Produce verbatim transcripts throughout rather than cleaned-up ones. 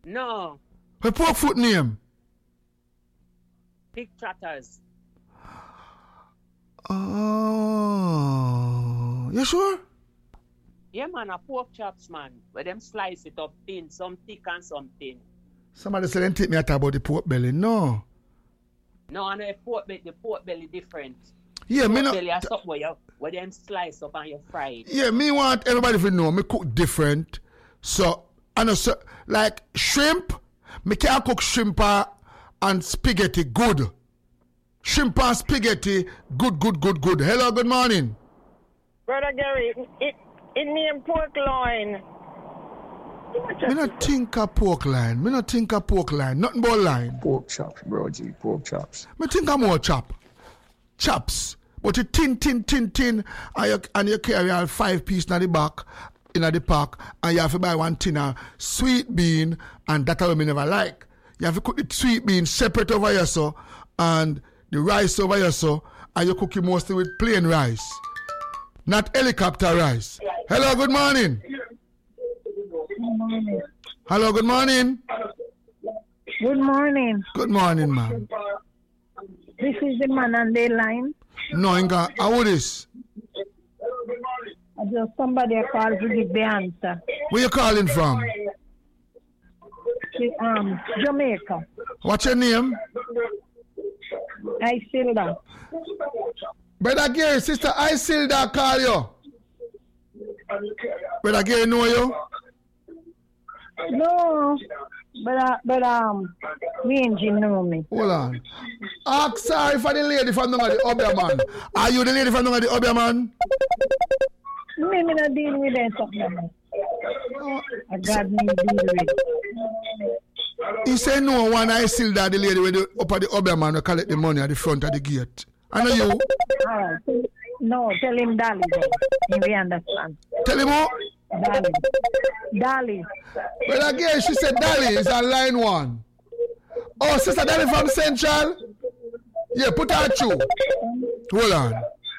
No. Her pork foot name? Pig trotters. Oh, you sure? Yeah, man, a pork chops, man. Where them slice it up thin, some thick and some thin. Somebody said they take me out about the pork belly. No. No, I know the pork belly, the pork belly different. Yeah, pork me not. belly are something where you where them slice up and you fry it. Yeah, me want everybody to know me cook different. So I know, so like shrimp, me can cook shrimp and spaghetti good. Shrimp and spaghetti, good, good, good, good. Hello, good morning. Brother Gary, it, it name pork loin. Me not think a pork line. Me not think a pork line. Nothing but line. Pork chops, bro, G. Pork chops. Me think a more chop. Chops. But you tin, tin, tin, tin, and you, and you carry all five pieces in the back, in the pack, and you have to buy one tin of sweet bean, and that's what me never like. You have to cook the sweet bean separate over here, so, and the rice over here, so, and you cook it mostly with plain rice. Not helicopter rice. Hello, good morning. Good morning. Hello, good morning. Good morning. Good morning, ma'am. This is the man on the line. No, Inga, how is this? I just somebody called to give the answer. Where you calling from? The, um, Jamaica. What's your name? Isilda. Brother Gary, sister Isilda call you. Brother Gary know you? No, but uh, but um, me and Jim know me. Hold on. Ask sorry for the lady from the Obia man. Are you the lady from the Obia man? Me, me not deal with that something. I got me deal with. He said no one Isilda, the lady with the up at the Obia man will collect the money at the front of the gate. I know you. Oh, no, tell him Dolly then. He will understand. Tell him who? Dolly. Dolly. Well, again, she said Dolly is on line one. Oh, sister Dolly from Central? Yeah, put her through. Hold on.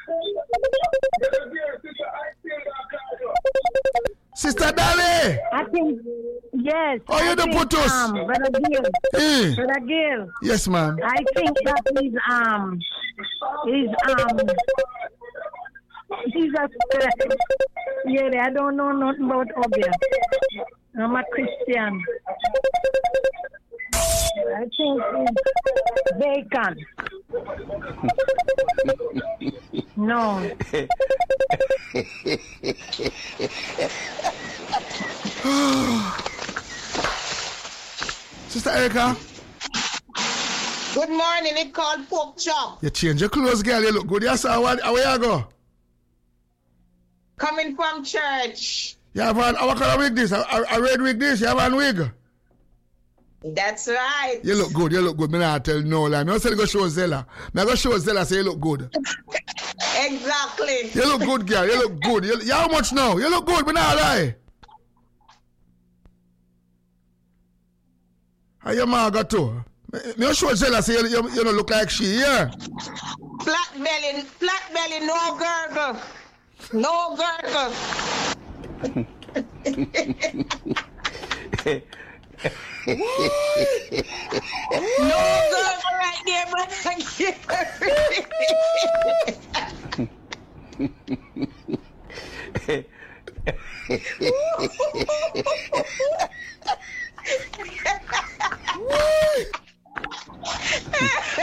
Sister Dolly! I think, yes. Oh, you don't put us. Um, Brother Gil. Eh. Brother Gil. Yes, ma'am. I think that is, um, is, um, he's a, yeah, I don't know nothing about Obia. I'm a Christian. I think it's bacon. No. Sister Erica? Good morning, it called pork chop. You change your clothes, girl. You look good. Yes, sir. Where you go? Coming from church. You have an, what kind of wig this? A, a, a red wig this? You have a wig? That's right. You look good, you look good. Me not tell no lie. Me say go show Zella. Me go show Zella say you look good. Exactly. You look good, girl. You look good. You, you how much now? You look good, me not lie. How your mom got to? Me, me show Zella say you, you, you don't look like she, yeah? Flat belly, flat belly, no gurgle. No gurgle. No gurgle right there, but